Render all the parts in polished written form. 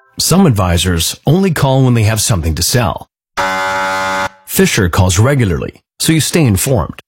Some advisors only call when they have something to sell. Fisher calls regularly, so you stay informed.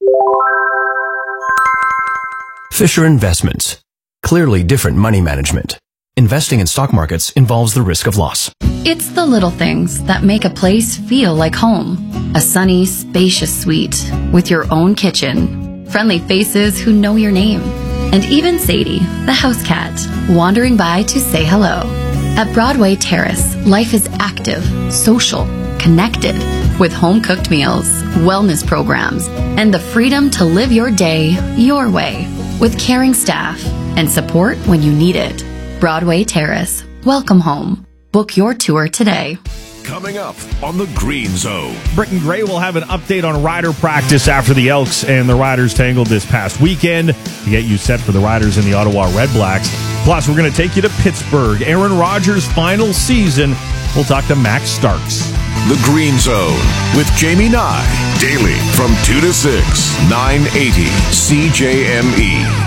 Fisher Investments. Clearly different money management. Investing in stock markets involves the risk of loss. It's the little things that make a place feel like home. A sunny, spacious suite with your own kitchen. Friendly faces who know your name. And even Sadie, the house cat, wandering by to say hello. At Broadway Terrace, life is active, social, connected, with home-cooked meals, wellness programs, and the freedom to live your day your way, with caring staff and support when you need it. Broadway Terrace. Welcome home. Book your tour today. Coming up on the Green Zone. Britton Gray will have an update on Rider practice after the Elks and the Riders tangled this past weekend to get you set for the Riders and the Ottawa Redblacks. Plus, we're going to take you to Pittsburgh. Aaron Rodgers' final season. We'll talk to Max Starks. The Green Zone with Jamie Nye. Daily from 2 to 6, 980 CJME.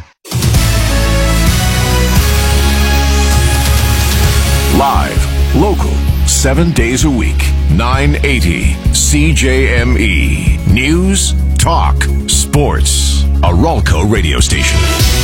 Live, local, 7 days a week, 980 CJME. News, talk, sports. A Ralco radio station.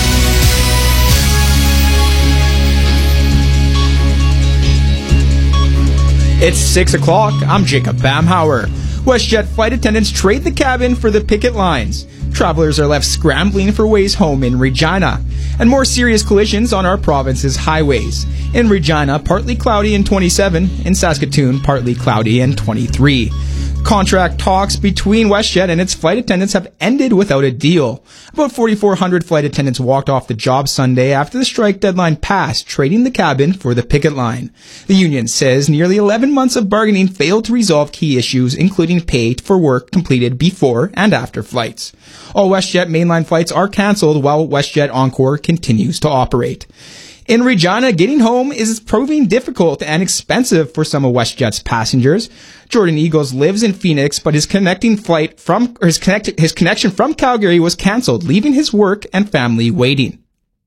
It's 6 o'clock. I'm Jacob Bamhauer. WestJet flight attendants trade the cabin for the picket lines. Travelers are left scrambling for ways home in Regina. And more serious collisions on our province's highways. In Regina, partly cloudy and 27. In Saskatoon, partly cloudy and 23. Contract talks between WestJet and its flight attendants have ended without a deal. About 4,400 flight attendants walked off the job Sunday after the strike deadline passed, trading the cabin for the picket line. The union says nearly 11 months of bargaining failed to resolve key issues, including pay for work completed before and after flights. All WestJet mainline flights are cancelled while WestJet Encore continues to operate. In Regina, getting home is proving difficult and expensive for some of WestJet's passengers. Jordan Eagles lives in Phoenix, but his connection from Calgary was cancelled, leaving his work and family waiting.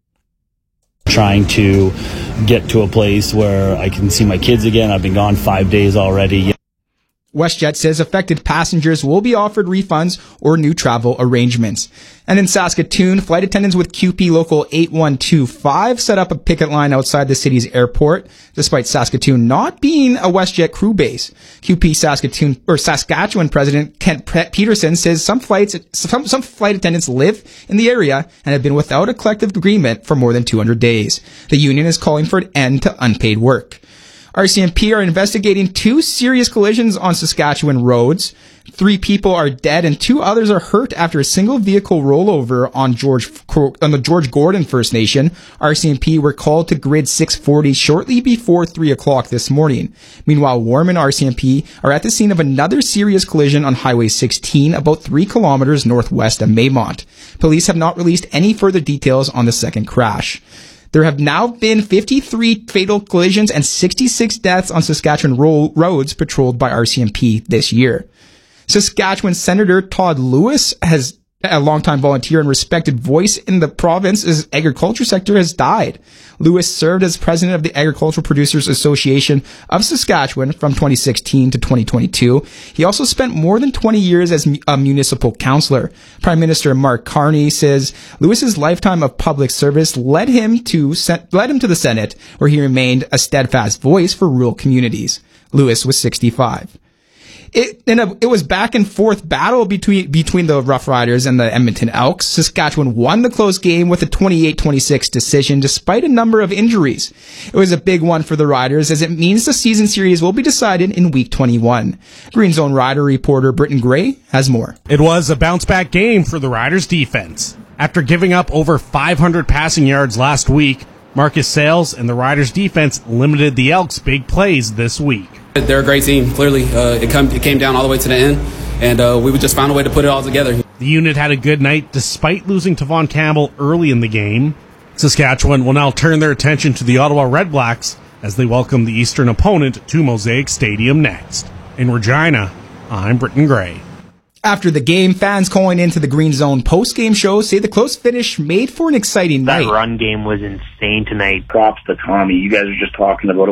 Trying to get to a place where I can see my kids again. I've been gone 5 days already. WestJet says affected passengers will be offered refunds or new travel arrangements. And in Saskatoon, flight attendants with QP Local 8125 set up a picket line outside the city's airport, despite Saskatoon not being a WestJet crew base. QP Saskatchewan President Kent Peterson says some flight attendants live in the area and have been without a collective agreement for more than 200 days. The union is calling for an end to unpaid work. RCMP are investigating 2 serious collisions on Saskatchewan roads. 3 people are dead and 2 others are hurt after a single vehicle rollover on the George Gordon First Nation. RCMP were called to Grid 640 shortly before 3 o'clock this morning. Meanwhile, Warman RCMP are at the scene of another serious collision on Highway 16 about 3 kilometers northwest of Maymont. Police have not released any further details on the second crash. There have now been 53 fatal collisions and 66 deaths on Saskatchewan roads patrolled by RCMP this year. Saskatchewan Senator Todd Lewis, has a longtime volunteer and respected voice in the province's agriculture sector, has died. Lewis served as president of the Agricultural Producers Association of Saskatchewan from 2016 to 2022. He also spent more than 20 years as a municipal councillor. Prime Minister Mark Carney says Lewis's lifetime of public service led him to the Senate, where he remained a steadfast voice for rural communities. Lewis was 65. It was back and forth battle between the Rough Riders and the Edmonton Elks. Saskatchewan won the close game with a 28-26 decision despite a number of injuries. It was a big one for the Riders as it means the season series will be decided in week 21. Green Zone Rider reporter Britton Gray has more. It was a bounce-back game for the Riders' defense. After giving up over 500 passing yards last week, Marcus Sales and the Riders' defense limited the Elks' big plays this week. They're a great team. Clearly, it came down all the way to the end, and we just found a way to put it all together. The unit had a good night despite losing Tavon Campbell early in the game. Saskatchewan will now turn their attention to the Ottawa Redblacks as they welcome the Eastern opponent to Mosaic Stadium next. In Regina, I'm Britton Gray. After the game, fans calling into the Green Zone post-game show say the close finish made for an exciting night. That run game was insane tonight. Props to Tommy. You guys are just talking about